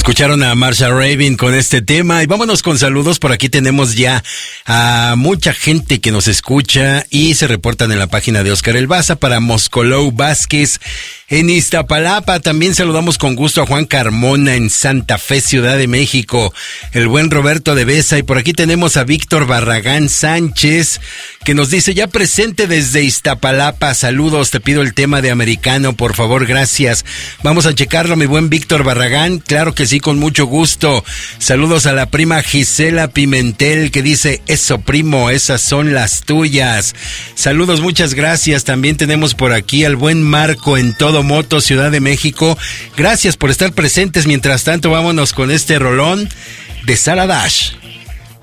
Escucharon a Marsha Raven con este tema y vámonos con saludos. Por aquí tenemos ya a mucha gente que nos escucha y se reportan en la página de Oscar El Baza para Moscolou Vázquez en Iztapalapa. También saludamos con gusto a Juan Carmona en Santa Fe, Ciudad de México, el buen Roberto de Besa, y por aquí tenemos a Víctor Barragán Sánchez que nos dice ya presente desde Iztapalapa. Saludos, te pido el tema de Americano, por favor, gracias. Vamos a checarlo, mi buen Víctor Barragán. Claro que sí, con mucho gusto. Saludos a la prima Gisela Pimentel que dice, eso primo, esas son las tuyas. Saludos, muchas gracias. También tenemos por aquí al buen Marco en Todo Moto, Ciudad de México. Gracias por estar presentes. Mientras tanto, vámonos con este rolón de Sara Dash.